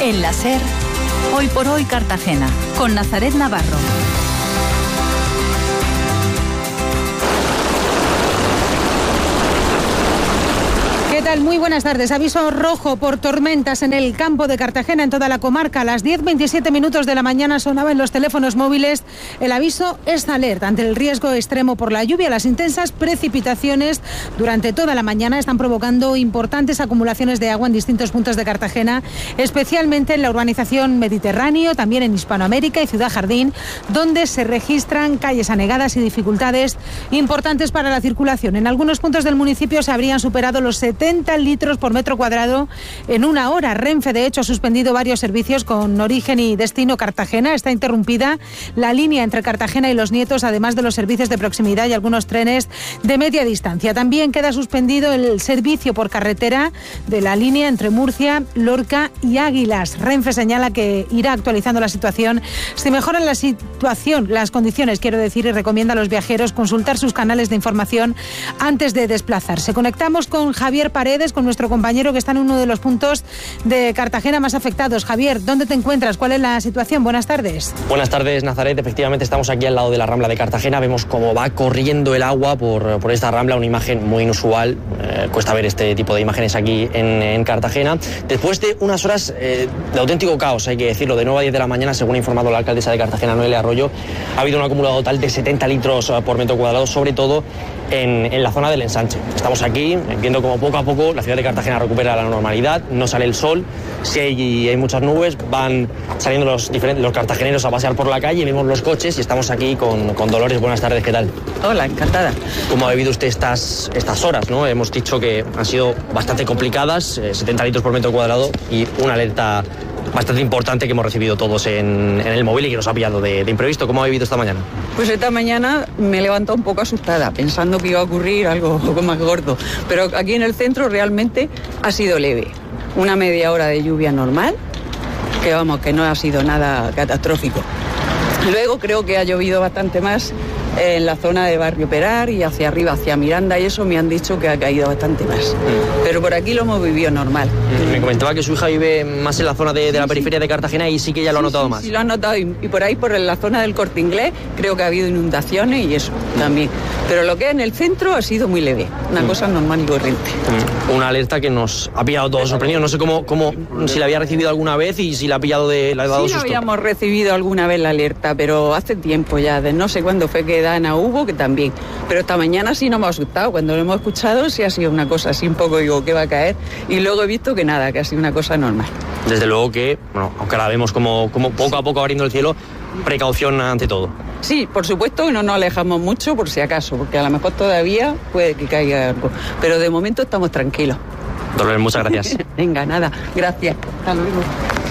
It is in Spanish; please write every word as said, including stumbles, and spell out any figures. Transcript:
En la SER, Hoy por Hoy Cartagena, con Nazaret Navarro. ¿Qué tal? Muy buenas tardes. Aviso rojo por tormentas en el campo de Cartagena, en toda la comarca. A las diez veintisiete minutos de la mañana sonaba en los teléfonos móviles el aviso es alerta ante el riesgo extremo por la lluvia. Las intensas precipitaciones durante toda la mañana están provocando importantes acumulaciones de agua en distintos puntos de Cartagena, especialmente en la urbanización Mediterráneo, también en Hispanoamérica y Ciudad Jardín, donde se registran calles anegadas y dificultades importantes para la circulación. En algunos puntos del municipio se habrían superado los setenta litros por metro cuadrado en una hora. Renfe, de hecho, ha suspendido varios servicios con origen y destino Cartagena. Está interrumpida la línea entre Cartagena y Los Nietos, además de los servicios de proximidad y algunos trenes de media distancia. También queda suspendido el servicio por carretera de la línea entre Murcia, Lorca y Águilas. Renfe señala que irá actualizando la situación si mejoran la situación, las condiciones, quiero decir, y recomienda a los viajeros consultar sus canales de información antes de desplazarse. Conectamos con Javier Paredes, con nuestro compañero que está en uno de los puntos de Cartagena más afectados. Javier, ¿dónde te encuentras? ¿Cuál es la situación? Buenas tardes. Buenas tardes, Nazaret. Efectivamente, estamos aquí al lado de la Rambla de Cartagena. Vemos cómo va corriendo el agua por, por esta Rambla, una imagen muy inusual. Eh, cuesta ver este tipo de imágenes aquí en, en Cartagena. Después de unas horas eh, de auténtico caos, hay que decirlo, de nueve a diez de la mañana, según ha informado la alcaldesa de Cartagena, Noelia Arroyo, ha habido un acumulado total de setenta litros por metro cuadrado, sobre todo en, en la zona del ensanche. Estamos aquí viendo cómo poco a poco la ciudad de Cartagena recupera la normalidad, no sale el sol, si hay, hay muchas nubes, van saliendo los, diferentes, los cartageneros a pasear por la calle, vemos los coches y estamos aquí con, con Dolores. Buenas tardes, ¿qué tal? Hola, encantada. ¿Cómo ha vivido usted estas, estas horas, ¿no? Hemos dicho que han sido bastante complicadas, eh, setenta litros por metro cuadrado y una alerta bastante importante que hemos recibido todos en, en el móvil y que nos ha pillado de, de imprevisto. ¿Cómo ha vivido esta mañana? Pues esta mañana me he levantado un poco asustada, pensando que iba a ocurrir algo un poco más gordo. Pero aquí en el centro realmente ha sido leve. Una media hora de lluvia normal, que vamos, que no ha sido nada catastrófico. Luego creo que ha llovido bastante más en la zona de Barrio Peral y hacia arriba, hacia Miranda, y eso me han dicho que ha caído bastante más. Mm. Pero por aquí lo hemos vivido normal. Mm. Me comentaba que su hija vive más en la zona de, de la sí, periferia sí. de Cartagena y sí que ya lo sí, ha notado sí, más. Sí, lo ha notado y, y por ahí, por la zona del Corte Inglés, creo que ha habido inundaciones y eso mm. también. Pero lo que es en el centro ha sido muy leve, una mm. cosa normal y corriente. Mm. Una alerta que nos ha pillado todos sorprendidos. No sé cómo, cómo, si la había recibido alguna vez y si la ha pillado de la dado Sí, susto. Sí, habíamos recibido alguna vez la alerta, pero hace tiempo ya, de no sé cuándo fue que Dana hubo, que también. Pero esta mañana sí nos hemos asustado. Cuando lo hemos escuchado sí ha sido una cosa así un poco, digo, que va a caer. Y luego he visto que nada, que ha sido una cosa normal. Desde luego que, bueno, aunque ahora vemos como, como poco a poco abriendo el cielo, precaución ante todo. Sí, por supuesto que no nos alejamos mucho por si acaso, porque a lo mejor todavía puede que caiga algo. Pero de momento estamos tranquilos. Dolores, muchas gracias. Venga, nada, gracias. Hasta luego.